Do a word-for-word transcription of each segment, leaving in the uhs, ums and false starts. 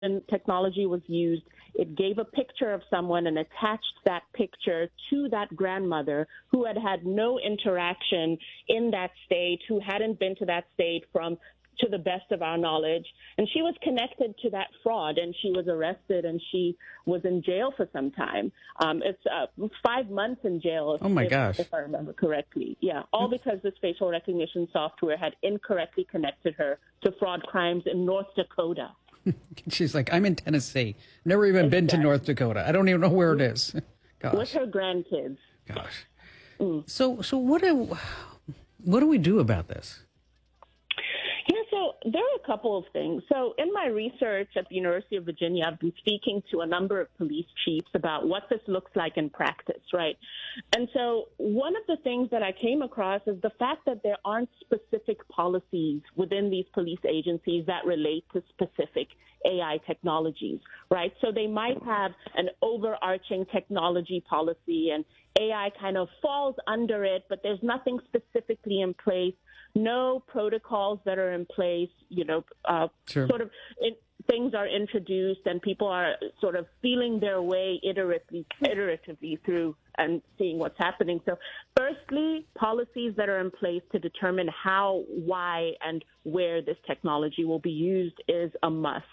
technology was used, it gave a picture of someone and attached that picture to that grandmother who had had no interaction in that state, who hadn't been to that state from to the best of our knowledge. And she was connected to that fraud, and she was arrested, and she was in jail for some time. Um, it's uh, five months in jail, if, Oh, my if, gosh. if I remember correctly. Yeah, all because this facial recognition software had incorrectly connected her to fraud crimes in North Dakota. She's like, I'm in Tennessee. Never even been to Exactly. North Dakota. I don't even know where it is. Gosh. With her grandkids. Gosh. So, so what do, what do we do about this? Yeah, so there are a couple of things. So in my research at the University of Virginia, I've been speaking to a number of police chiefs about what this looks like in practice, right? And so one of the things that I came across is the fact that there aren't specific policies within these police agencies that relate to specific A I technologies, right? So they might have an overarching technology policy and A I kind of falls under it, but there's nothing specifically in place. No protocols that are in place, you know, uh, Sure. sort of in, things are introduced and people are sort of feeling their way iteratively, iteratively through and seeing what's happening. So firstly, policies that are in place to determine how, why, and where this technology will be used is a must.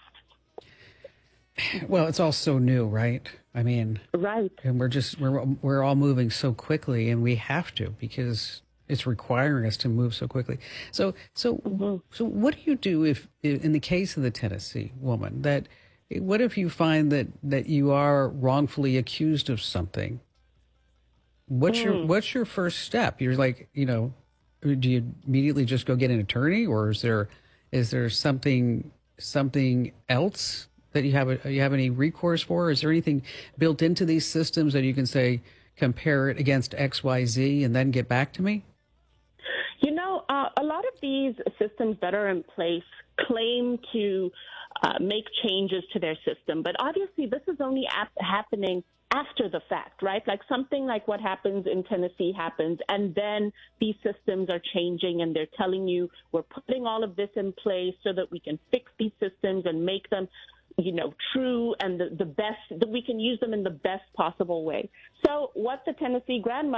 Well, it's all so new, right? I mean, Right. and we're just, we're, we're all moving so quickly, and we have to because it's requiring us to move so quickly. So, so, Mm-hmm. so what do you do if, in the case of the Tennessee woman, that, what if you find that, that you are wrongfully accused of something? What's Mm. your, what's your first step? You're like, you know, do you immediately just go get an attorney, or is there, is there something, something else that you have, a, you have any recourse for? Is there anything built into these systems that you can say, compare it against X, Y, Z, and then get back to me? You know, uh, a lot of these systems that are in place claim to uh, make changes to their system, but obviously this is only ap- happening after the fact, right? Like something like what happens in Tennessee happens, and then these systems are changing and they're telling you we're putting all of this in place so that we can fix these systems and make them, you know, true and the, the best, that we can use them in the best possible way. So what the Tennessee grandmother